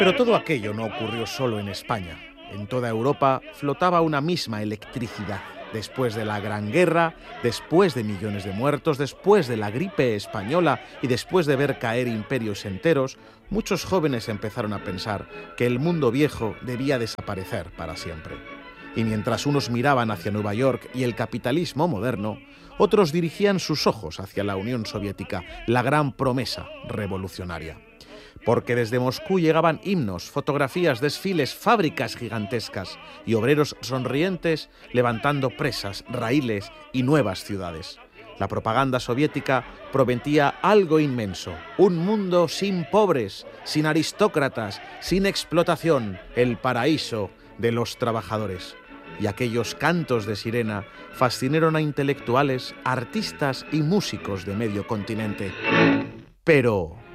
Pero todo aquello no ocurrió solo en España. En toda Europa flotaba una misma electricidad. Después de la Gran Guerra, después de millones de muertos, después de la gripe española y después de ver caer imperios enteros, muchos jóvenes empezaron a pensar que el mundo viejo debía desaparecer para siempre. Y mientras unos miraban hacia Nueva York y el capitalismo moderno, otros dirigían sus ojos hacia la Unión Soviética, la gran promesa revolucionaria. Porque desde Moscú llegaban himnos, fotografías, desfiles, fábricas gigantescas y obreros sonrientes levantando presas, raíles y nuevas ciudades. La propaganda soviética prometía algo inmenso, un mundo sin pobres, sin aristócratas, sin explotación, el paraíso de los trabajadores. Y aquellos cantos de sirena fascinaron a intelectuales, artistas y músicos de medio continente. Pero